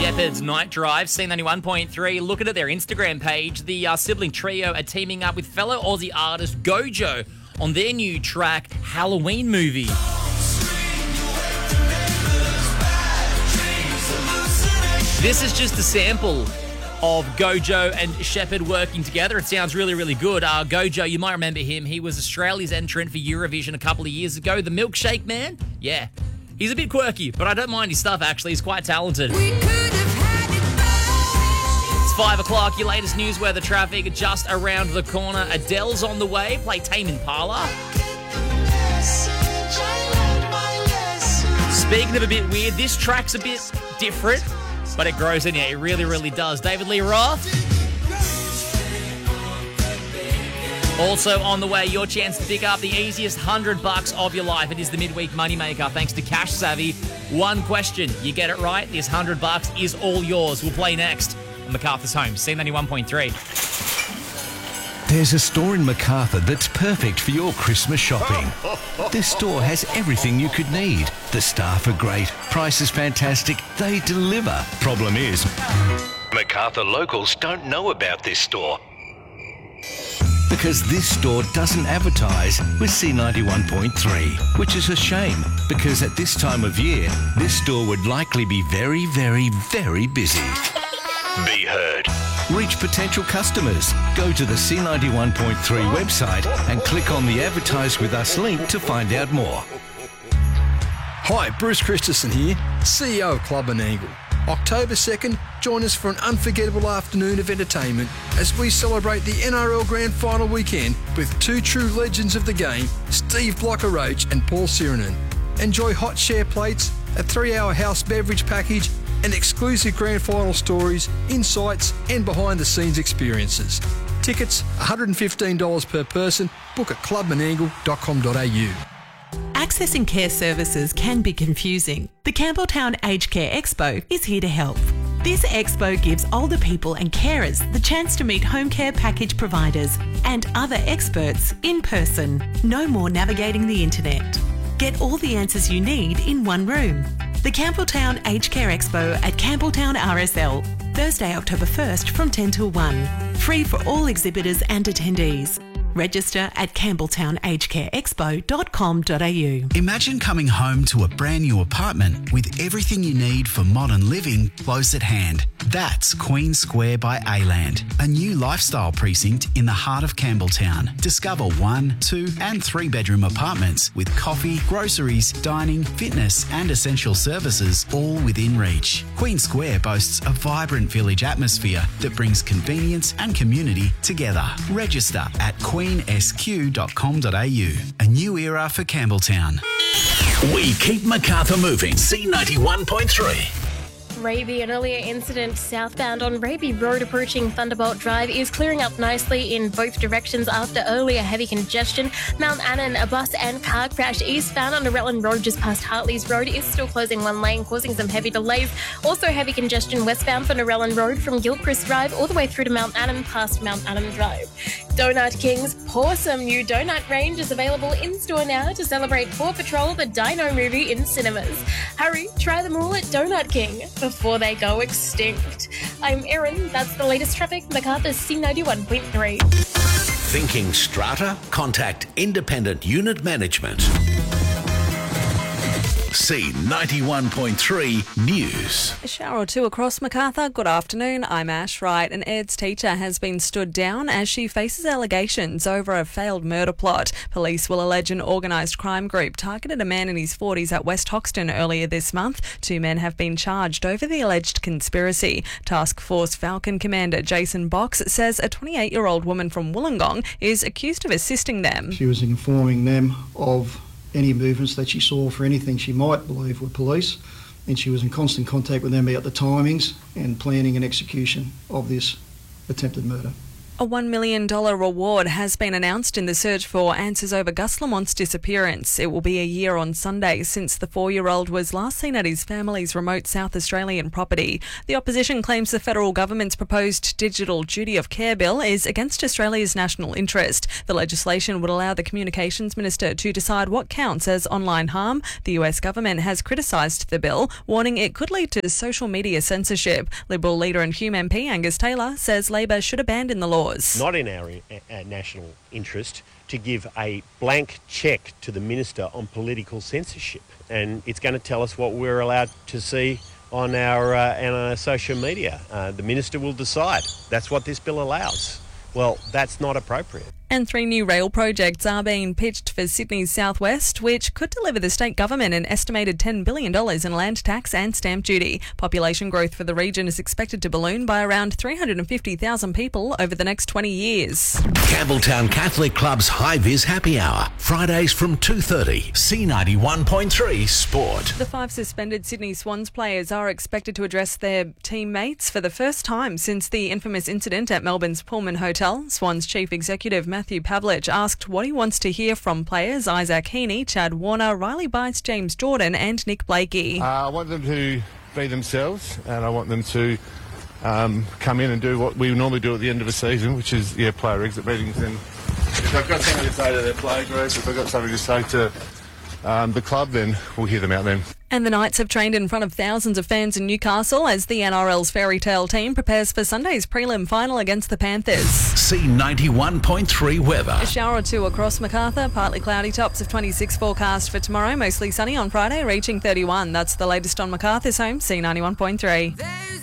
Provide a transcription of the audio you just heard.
Shepherd's Night Drive, C91.3. Looking at their Instagram page, the sibling trio are teaming up with fellow Aussie artist Gojo on their new track, Halloween Movie. This is just a sample of Gojo and Shepherd working together. It sounds really, really good. Gojo, you might remember him. He was Australia's entrant for Eurovision a couple of years ago. The Milkshake Man? Yeah. He's a bit quirky, but I don't mind his stuff, actually. He's quite talented. It's 5 o'clock. Your latest news weather traffic just around the corner. Adele's on the way. Play Tame Impala. Speaking of a bit weird, this track's a bit different, but it grows in you. It really, really does. David Lee Roth. Also on the way, your chance to pick up the easiest $100 of your life. It is the midweek moneymaker thanks to Cash Savvy. One question, you get it right, this $100 is all yours. We'll play next on MacArthur's Home, C91.3. There's a store in MacArthur that's perfect for your Christmas shopping. This store has everything you could need. The staff are great, price is fantastic, they deliver. Problem is, MacArthur locals don't know about this store. Because this store doesn't advertise with C91.3, which is a shame, because at this time of year, this store would likely be very, very, very busy. Be heard. Reach potential customers. Go to the C91.3 website and click on the Advertise With Us link to find out more. Hi, Bruce Christensen here, CEO of Club and Angle. October 2nd, join us for an unforgettable afternoon of entertainment as we celebrate the NRL Grand Final weekend with two true legends of the game, Steve Blocker-Roach and Paul Sirenen. Enjoy hot share plates, a 3-hour house beverage package, and exclusive Grand Final stories, insights, and behind-the-scenes experiences. Tickets, $115 per person. Book at clubandangle.com.au. Accessing care services can be confusing. The Campbelltown Aged Care Expo is here to help. This expo gives older people and carers the chance to meet home care package providers and other experts in person. No more navigating the internet. Get all the answers you need in one room. The Campbelltown Aged Care Expo at Campbelltown RSL, Thursday, October 1st from 10 till 1. Free for all exhibitors and attendees. Register at campbelltownagedcareexpo.com.au. Imagine coming home to a brand new apartment with everything you need for modern living close at hand. That's Queen Square by A-Land, a new lifestyle precinct in the heart of Campbelltown. Discover 1, 2 and 3 bedroom apartments with coffee, groceries, dining, fitness and essential services all within reach. Queen Square boasts a vibrant village atmosphere that brings convenience and community together. Register at queensq.com.au. A new era for Campbelltown. We keep MacArthur moving. C91.3. Raby, an earlier incident southbound on Raby Road approaching Thunderbolt Drive is clearing up nicely in both directions after earlier heavy congestion. Mount Annan, a bus and car crash eastbound on Rutland Road just past Hartley's Road is still closing one lane, causing some heavy delays. Also heavy congestion westbound for Norellan Road from Gilchrist Drive all the way through to Mount Annan past Mount Annan Drive. Donut King's Pawsome new donut range is available in-store now to celebrate Paw Patrol the Dino movie in cinemas. Hurry, try them all at Donut King before they go extinct. I'm Erin, that's the latest traffic, MacArthur's C91.3. Thinking strata? Contact Independent Unit Management. C91.3 News. A shower or two across MacArthur. Good afternoon, I'm Ash Wright. An Ed's teacher has been stood down as she faces allegations over a failed murder plot. Police will allege an organised crime group targeted a man in his 40s at West Hoxton earlier this month. 2 men have been charged over the alleged conspiracy. Task Force Falcon Commander Jason Box says a 28-year-old woman from Wollongong is accused of assisting them. She was informing them of any movements that she saw for anything she might believe were police, and she was in constant contact with them about the timings and planning and execution of this attempted murder. A $1 million reward has been announced in the search for answers over Gus Lamont's disappearance. It will be a year on Sunday since the 4-year-old was last seen at his family's remote South Australian property. The opposition claims the federal government's proposed digital duty of care bill is against Australia's national interest. The legislation would allow the communications minister to decide what counts as online harm. The US government has criticised the bill, warning it could lead to social media censorship. Liberal leader and Hume MP Angus Taylor says Labor should abandon the law. Not in our national interest to give a blank cheque to the minister on political censorship, and it's going to tell us what we're allowed to see on our social media. The minister will decide. That's what this bill allows. Well, that's not appropriate. And 3 new rail projects are being pitched for Sydney's southwest, which could deliver the state government an estimated $10 billion in land tax and stamp duty. Population growth for the region is expected to balloon by around 350,000 people over the next 20 years. Campbelltown Catholic Club's High Vis Happy Hour, Fridays from 2:30. C91.3 Sport. The 5 suspended Sydney Swans players are expected to address their teammates for the first time since the infamous incident at Melbourne's Pullman Hotel. Swans chief executive Matthew Pavlich asked what he wants to hear from players Isaac Heaney, Chad Warner, Riley Bites, James Jordan and Nick Blakey. I want them to be themselves, and I want them to come in and do what we normally do at the end of a season, which is player exit meetings. And if they've got something to say to their player group, if they've got something to say to the club, then we'll hear them out then. And the Knights have trained in front of thousands of fans in Newcastle as the NRL's fairy tale team prepares for Sunday's prelim final against the Panthers. C91.3 weather. A shower or two across Macarthur, partly cloudy, tops of 26 forecast for tomorrow, mostly sunny on Friday, reaching 31. That's the latest on Macarthur's home, C91.3.